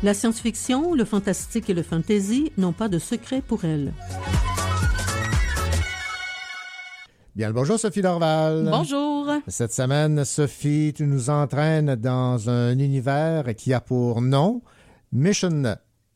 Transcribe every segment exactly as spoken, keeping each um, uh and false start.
La science-fiction, le fantastique et le fantasy n'ont pas de secret pour elle. Bien le bonjour, Sophie Dorval. Bonjour. Cette semaine, Sophie, tu nous entraînes dans un univers qui a pour nom Mission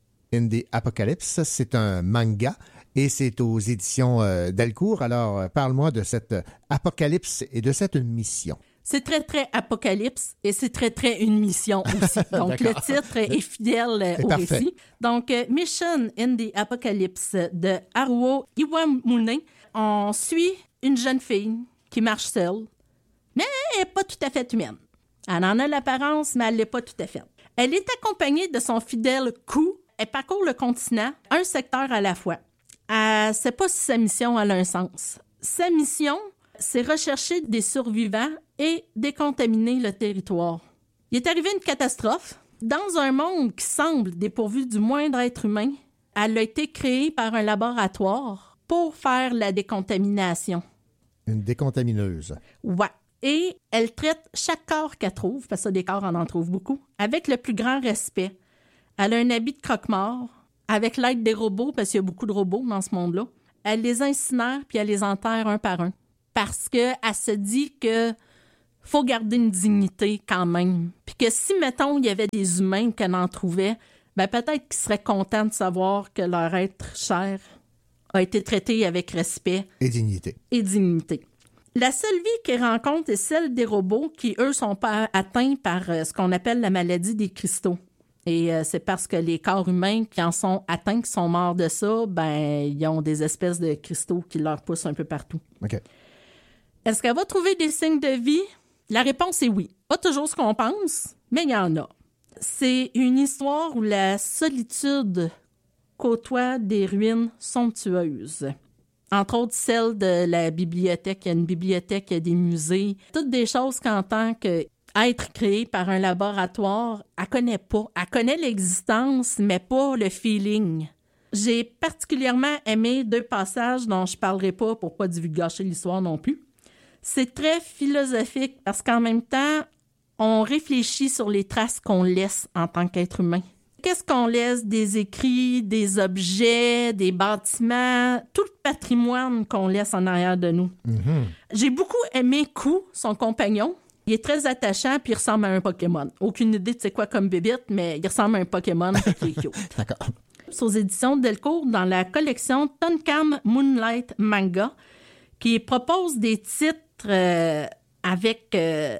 in the Apocalypse. C'est un manga et c'est aux éditions euh, Delcourt. Alors, parle-moi de cette apocalypse et de cette mission. C'est très, très apocalypse et c'est très, très une mission aussi. Donc, le titre est fidèle euh, au parfait. récit. Donc, euh, Mission in the Apocalypse de Haruo Iwamune. On suit une jeune fille qui marche seule, mais elle n'est pas tout à fait humaine. Elle en a l'apparence, mais elle ne l'est pas tout à fait. Elle est accompagnée de son fidèle Ku. Elle parcourt le continent, un secteur à la fois. Elle ne sait pas si sa mission a un sens. Sa mission, c'est rechercher des survivants et décontaminer le territoire. Il est arrivé une catastrophe. Dans un monde qui semble dépourvu du moindre être humain, elle a été créée par un laboratoire pour faire la décontamination. Une décontamineuse. Ouais. Et elle traite chaque corps qu'elle trouve, parce que des corps, on en trouve beaucoup, avec le plus grand respect. Elle a un habit de croque-mort, avec l'aide des robots, parce qu'il y a beaucoup de robots dans ce monde-là. Elle les incinère, puis elle les enterre un par un. Parce qu'elle se dit que faut garder une dignité quand même. Puis que si, mettons, il y avait des humains qu'elle en trouvait, ben peut-être qu'ils seraient contents de savoir que leur être cher a été traité avec respect. Et dignité. Et dignité. La seule vie qu'elle rencontre est celle des robots qui, eux, sont pas atteints par euh, ce qu'on appelle la maladie des cristaux. Et euh, c'est parce que les corps humains qui en sont atteints, qui sont morts de ça, ben ils ont des espèces de cristaux qui leur poussent un peu partout. OK. Est-ce qu'elle va trouver des signes de vie? La réponse est oui. Pas toujours ce qu'on pense, mais il y en a. C'est une histoire où la solitude côtoie des ruines somptueuses. Entre autres, celle de la bibliothèque. Il y a une bibliothèque, il y a des musées. Toutes des choses qu'en tant qu'être créé par un laboratoire, elle ne connaît pas. Elle connaît l'existence, mais pas le feeling. J'ai particulièrement aimé deux passages dont je ne parlerai pas pour ne pas divulgacher l'histoire non plus. C'est très philosophique parce qu'en même temps, on réfléchit sur les traces qu'on laisse en tant qu'être humain. Qu'est-ce qu'on laisse? Des écrits, des objets, des bâtiments, tout le patrimoine qu'on laisse en arrière de nous. Mm-hmm. J'ai beaucoup aimé Ku, son compagnon. Il est très attachant puis il ressemble à un Pokémon. Aucune idée de c'est quoi comme bébite, mais il ressemble à un Pokémon qui est cute. D'accord. C'est aux éditions Delcourt dans la collection Tonkam Moonlight Manga qui propose des titres euh, avec euh,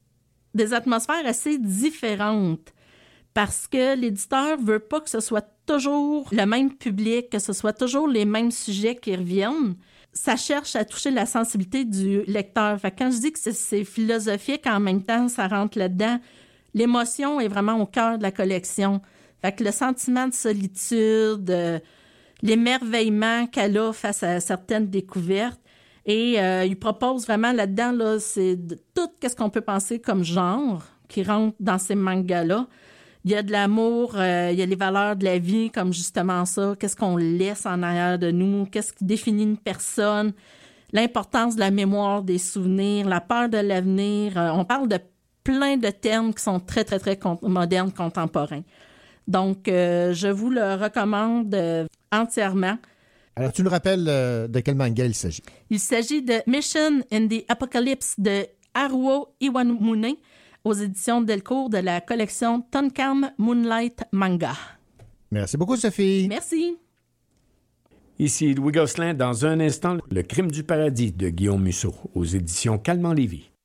des atmosphères assez différentes. Parce que l'éditeur veut pas que ce soit toujours le même public, que ce soit toujours les mêmes sujets qui reviennent. Ça cherche à toucher la sensibilité du lecteur. Fait que quand je dis que c'est, c'est philosophique, en même temps, ça rentre là-dedans. L'émotion est vraiment au cœur de la collection. Fait que le sentiment de solitude, euh, l'émerveillement qu'elle a face à certaines découvertes. Et euh, il propose vraiment là-dedans, là, c'est de, tout ce qu'on peut penser comme genre qui rentre dans ces mangas-là. Il y a de l'amour, euh, il y a les valeurs de la vie, comme justement ça. Qu'est-ce qu'on laisse en arrière de nous? Qu'est-ce qui définit une personne? L'importance de la mémoire, des souvenirs, la peur de l'avenir. Euh, on parle de plein de termes qui sont très, très, très con- modernes, contemporains. Donc, euh, je vous le recommande euh, entièrement. Alors, tu nous rappelles euh, de quel manga il s'agit? Il s'agit de Mission in the Apocalypse de Haruo Iwamune, aux éditions Delcourt de la collection Tonkam Moonlight Manga. Merci beaucoup, Sophie. Merci. Ici Louis Gosselin. Dans un instant, Le crime du paradis de Guillaume Musso, aux éditions Calmant Lévy.